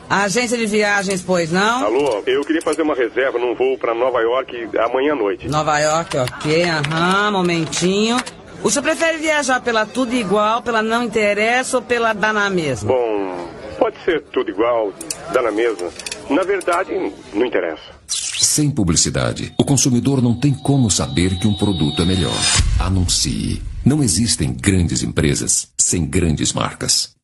Agência de viagens, pois não? Alô, eu queria fazer uma reserva num voo para Nova York amanhã à noite. Nova York, ok, momentinho. O senhor prefere viajar pela tudo igual, pela não interessa ou pela dá na mesma? Bom, pode ser tudo igual, dá na mesma. Na verdade, não interessa. Sem publicidade, o consumidor não tem como saber que um produto é melhor. Anuncie. Não existem grandes empresas sem grandes marcas.